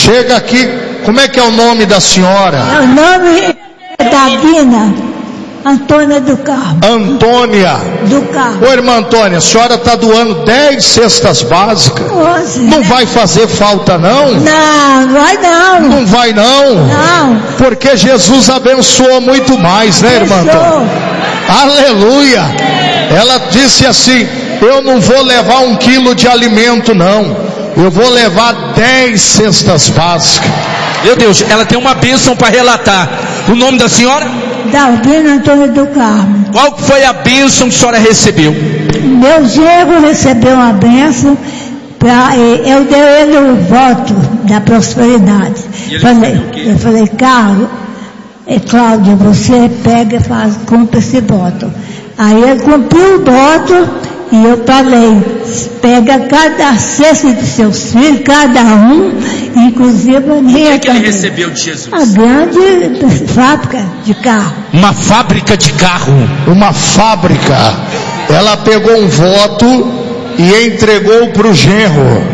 Chega aqui. Como é que é o nome da senhora? O nome é Davina Antônia do Carmo. Antônia do Carmo. Ô irmã Antônia, a senhora está doando 10 cestas básicas. Nossa, não vai fazer falta não? Não vai não. Não vai não? Não. Porque Jesus abençoou muito mais, né, irmã Antônia? Aleluia. Ela disse assim: eu não vou levar 1 quilo de alimento não, eu vou levar 10 cestas básicas. Meu Deus, ela tem uma bênção para relatar. O nome da senhora? Davina Antônia do Carmo. Qual foi a bênção que a senhora recebeu? Meu genro recebeu uma bênção, eu dei ele o voto da prosperidade. Eu falei, Carlos, Cláudio, você pega e cumpre esse voto. Aí ele cumpriu o voto e eu falei, pega cada cesta de seus filhos, cada um, inclusive a minha. O que ele recebeu de Jesus? A grande fábrica de carro. Uma fábrica de carro. Uma fábrica. Ela pegou um voto e entregou para o genro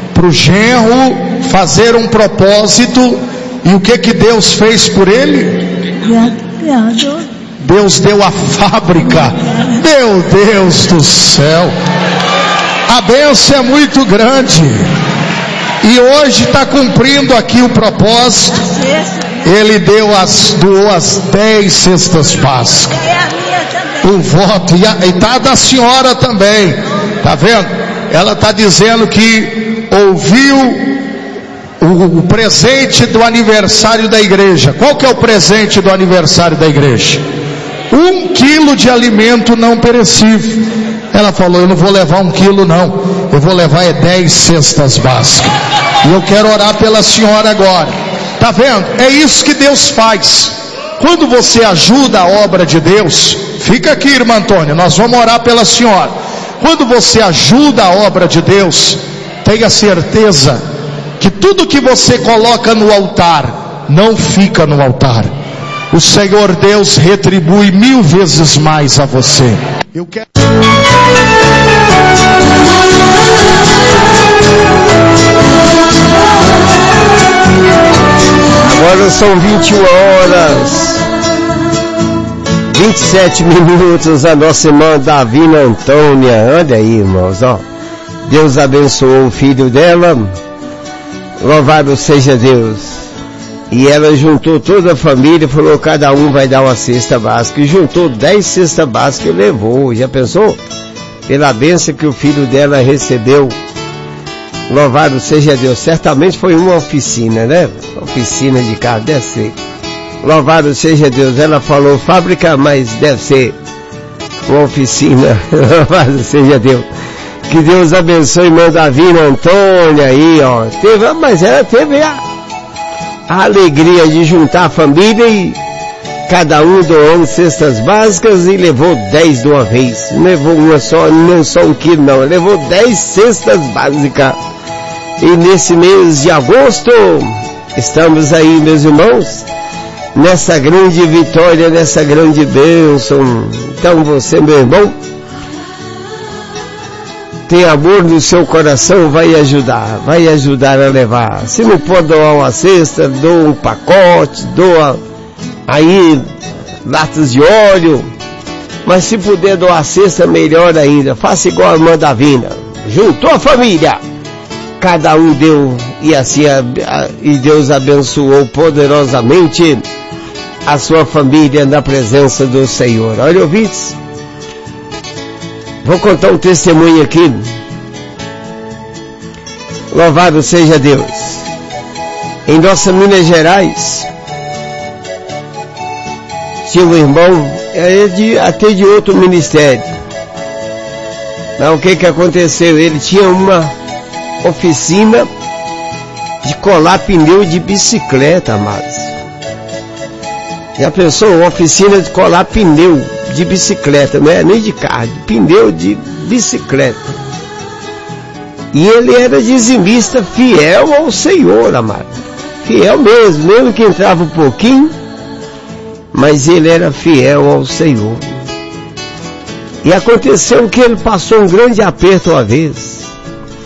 fazer um propósito. E o que Deus fez por ele? Deus deu a fábrica. Meu Deus do céu, a bênção é muito grande. E hoje está cumprindo aqui o propósito. Ele doou as 10 cestas básicas. O voto, e está da senhora também. Está vendo? Ela está dizendo que ouviu o presente do aniversário da igreja. Qual que é o presente do aniversário da igreja? 1 quilo de alimento não perecível. Ela falou, eu não vou levar 1 quilo não, eu vou levar 10 cestas básicas. E eu quero orar pela senhora agora. Tá vendo? É isso que Deus faz. Quando você ajuda a obra de Deus, fica aqui, irmã Antônia, nós vamos orar pela senhora. Quando você ajuda a obra de Deus, tenha certeza que tudo que você coloca no altar não fica no altar. O Senhor Deus retribui 1000 vezes mais a você. Eu quero... Agora são 21 horas 27 minutos. A nossa irmã Davina Antônia, olha aí, irmãos, ó. Deus abençoou o filho dela. Louvado seja Deus. E ela juntou toda a família, falou, cada um vai dar uma cesta básica. E juntou 10 cestas básicas e levou. Já pensou? Pela bênção que o filho dela recebeu. Louvado seja Deus. Certamente foi uma oficina, né? Oficina de carro, deve ser. Louvado seja Deus. Ela falou fábrica, mas deve ser uma oficina. Louvado seja Deus. Que Deus abençoe, irmã Davina Antônia aí, ó. Mas ela teve a alegria de juntar a família e cada um doando cestas básicas e levou 10 de uma vez. Não levou uma só, não só 1 quilo não, levou 10 cestas básicas. E nesse mês de agosto, estamos aí, meus irmãos, nessa grande vitória, nessa grande bênção. Então você, meu irmão, tem amor no seu coração, vai ajudar a levar. Se não pode doar uma cesta, doa um pacote, doa aí latas de óleo, mas se puder doar a cesta, melhor ainda. Faça igual a irmã Davina, juntou a família, cada um deu, e assim e Deus abençoou poderosamente a sua família na presença do Senhor. Olha, ouvintes, vou contar um testemunho aqui. Louvado seja Deus. Em nossa Minas Gerais, tinha um irmão, até de outro ministério. Não, o que aconteceu? Ele tinha uma oficina de colar pneu de bicicleta, amados. Já pensou? Uma oficina de colar pneu de bicicleta, não é nem de carro, de pneu de bicicleta. E ele era dizimista fiel ao Senhor, amado. Fiel mesmo que entrava um pouquinho, mas ele era fiel ao Senhor. E aconteceu que ele passou um grande aperto uma vez.